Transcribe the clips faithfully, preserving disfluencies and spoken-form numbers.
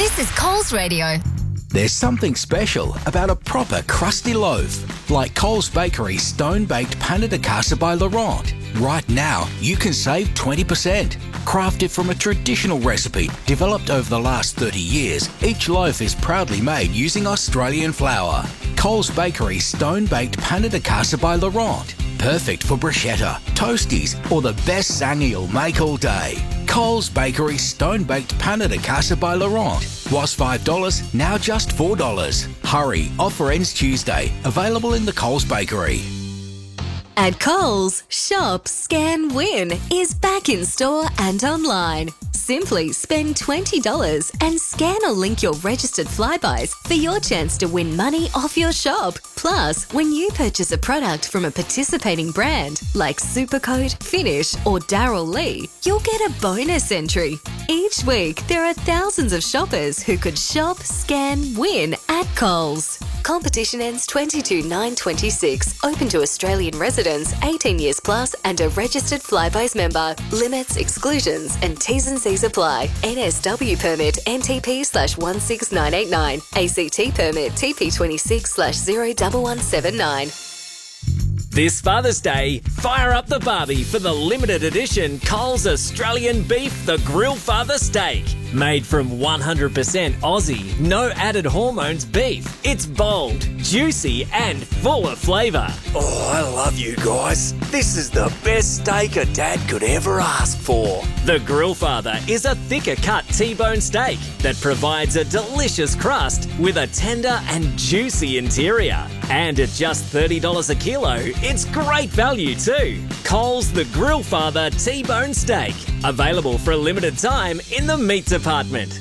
This is Coles Radio. There's something special about a proper crusty loaf, like Coles Bakery's stone-baked pain de casa by Laurent. Right now, you can save twenty percent. Crafted from a traditional recipe developed over the last thirty years, each loaf is proudly made using Australian flour. Coles Bakery's stone-baked pain de casa by Laurent. Perfect for bruschetta, toasties, or the best sang you'll make all day. Coles Bakery Stone-Baked Pain de Casa by Laurent. Was five dollars, now just four dollars. Hurry, offer ends Tuesday. Available in the Coles Bakery. At Coles, Shop, Scan, Win is back in store and online. Simply spend twenty dollars and scan or link your registered Flybuys for your chance to win money off your shop. Plus, when you purchase a product from a participating brand like Supercoat, Finish or Darryl Lee, you'll get a bonus entry. Each week, there are thousands of shoppers who could shop, scan, win at Coles. Competition ends twenty-two nine twenty-six. Open to Australian residents, eighteen years plus and a registered Flybuys member. Limits, exclusions and T's and C's apply. N S W permit N T P slash one six nine eight nine. A C T permit T P twenty-six slash zero one one seven nine. This Father's Day, fire up the barbie for the limited edition Coles Australian Beef The Grill Father Steak. Made from one hundred percent Aussie, no added hormones beef. It's bold, juicy and full of flavour. Oh, I love you guys. This is the best steak a dad could ever ask for. The Grill Father is a thicker cut T-bone steak that provides a delicious crust with a tender and juicy interior. And at just thirty dollars a kilo, it's great value too. Coles The Grill Father T-bone steak. Available for a limited time in the meat department.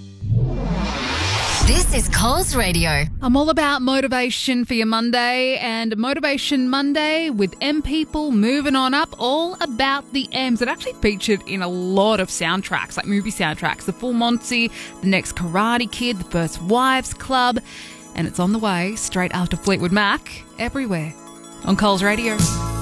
This is Coles Radio. I'm all about motivation for your Monday, and Motivation Monday with M People moving on up, all about the M's. It actually featured in a lot of soundtracks, like movie soundtracks. The Full Monty, the next Karate Kid, the First Wives Club, and it's on the way straight after Fleetwood Mac, everywhere on Coles Radio.